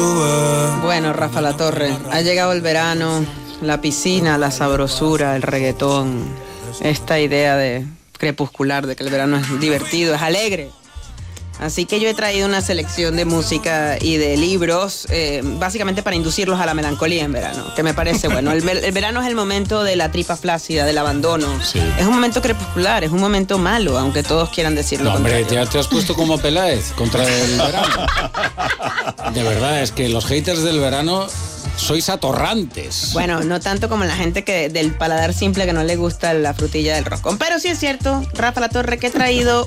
Bueno, Rafa Latorre, ha llegado el verano, la piscina, la sabrosura, el reggaetón, esta idea de crepuscular de que el verano es divertido, es alegre. Así que yo he traído una selección de música y de libros, básicamente para inducirlos a la melancolía en verano, que me parece bueno. El verano es el momento de la tripa flácida, del abandono. Sí. Es un momento crepuscular, es un momento malo, aunque todos quieran decirlo. No, hombre, ya te has puesto como Peláez contra el verano. De verdad, es que los haters del verano sois atorrantes. Bueno, no tanto como la gente que del paladar simple que no le gusta la frutilla del roscón. Pero sí es cierto, Rafa Latorre, que he traído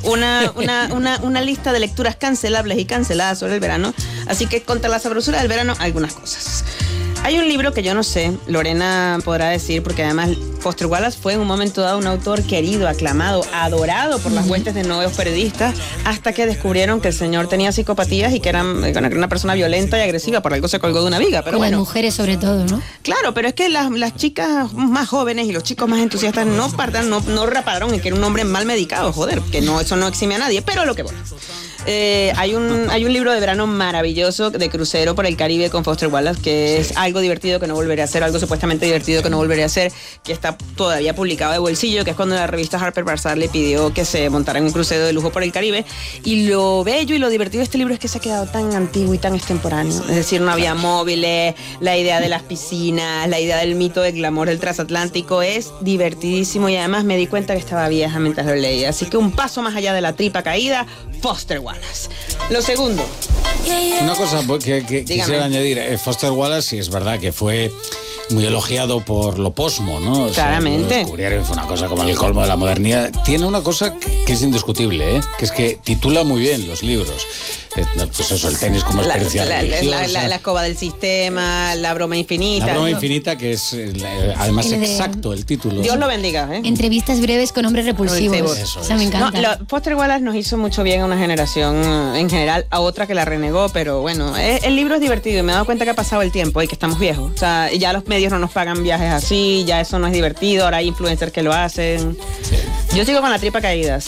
una lista de lecturas cancelables y canceladas sobre el verano. Así que contra la sabrosura del verano, algunas cosas. Hay un libro que yo no sé, Lorena podrá decir, porque además Foster Wallace fue en un momento dado un autor querido, aclamado, adorado por las huestes de nuevos periodistas, hasta que descubrieron que el señor tenía psicopatías y que era una persona violenta y agresiva, por algo se colgó de una viga. Pero bueno, las mujeres sobre todo, ¿no? Claro, pero es que las chicas más jóvenes y los chicos más entusiastas no repararon en que era un hombre mal medicado, joder, que no, eso no exime a nadie, pero a lo que voy. Hay un libro de verano maravilloso de crucero por el Caribe con Foster Wallace, que es algo divertido que no volveré a hacer, algo supuestamente divertido que no volveré a hacer, que está todavía publicado de bolsillo, que es cuando la revista Harper Bazaar le pidió que se montara en un crucero de lujo por el Caribe. Y lo bello y lo divertido de este libro es que se ha quedado tan antiguo y tan extemporáneo. Es decir, no había móviles, la idea de las piscinas, la idea del mito del glamour del transatlántico es divertidísimo, y además me di cuenta que estaba vieja mientras lo leía. Así que un paso más allá de la tripa caída, Foster Wallace. Lo segundo. Una cosa que quisiera añadir, Foster Wallace, sí es verdad que fue muy elogiado por lo posmo, ¿no? Claramente. O sea, fue una cosa como el colmo de la modernidad. Tiene una cosa que es indiscutible, que es que titula muy bien los libros. Pues eso, el tenis como experiencia religiosa. La escoba del sistema, la broma infinita. La broma infinita, que es además exacto el título. Dios lo bendiga. Entrevistas breves con hombres repulsivos. Eso me encanta. Foster Wallace nos hizo mucho bien a una generación en general, a otra que la renegó, pero bueno, el libro es divertido y me he dado cuenta que ha pasado el tiempo y que estamos viejos. O sea, ya los medios no nos pagan viajes así, ya eso no es divertido, ahora hay influencers que lo hacen. Sí. Yo sigo con la tripa caída.